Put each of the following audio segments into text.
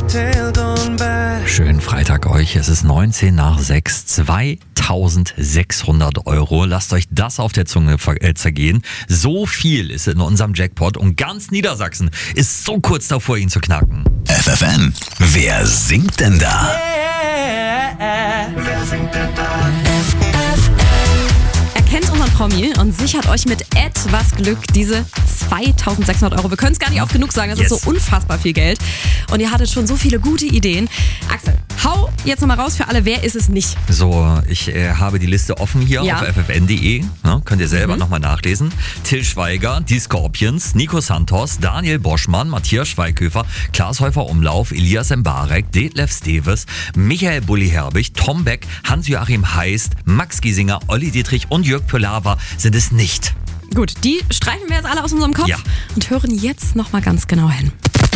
Schönen Freitag euch. Es ist 19 nach 6. 2600 Euro. Lasst euch das auf der Zunge zergehen. So viel ist in unserem Jackpot und ganz Niedersachsen ist so kurz davor, ihn zu knacken. FFN, wer singt denn da? Wer singt denn da? Kennt unseren Promi und sichert euch mit etwas Glück diese 2600 Euro. Wir können es gar nicht oft genug sagen, das ist so unfassbar viel Geld. Und ihr hattet schon so viele gute Ideen. Axel, hau jetzt nochmal raus für alle, wer ist es nicht? So, ich habe die Liste offen hier auf ffn.de. Ne, könnt ihr selber nochmal nachlesen. Till Schweiger, die Scorpions, Nico Santos, Daniel Boschmann, Matthias Schweighöfer, Klaas Häufer-Umlauf, Elias Mbarek, Detlef Steves, Michael Bulli-Herbig, Tom Beck, Hans-Joachim Heist, Max Giesinger, Olli Dietrich und Jörg Pilawa sind es nicht. Gut, die streichen wir jetzt alle aus unserem Kopf und hören jetzt nochmal ganz genau hin.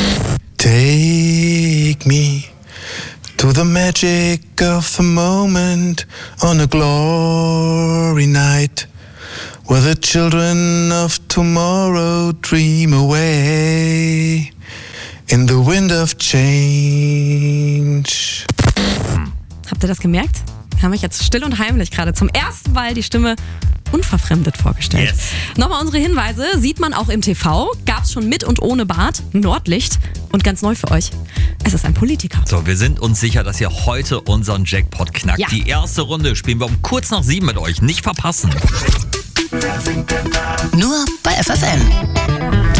Take me to the magic of the moment on a glory night where the children of tomorrow dream away in the wind of change. Habt ihr das gemerkt? Wir haben euch jetzt still und heimlich gerade zum ersten Mal die Stimme unverfremdet vorgestellt. Yes. Nochmal unsere Hinweise, sieht man auch im TV, gab's schon mit und ohne Bart, Nordlicht und ganz neu für euch, es ist ein Politiker. So, wir sind uns sicher, dass ihr heute unseren Jackpot knackt. Ja. Die erste Runde spielen wir um kurz nach 7 mit euch. Nicht verpassen. Nur bei FFN.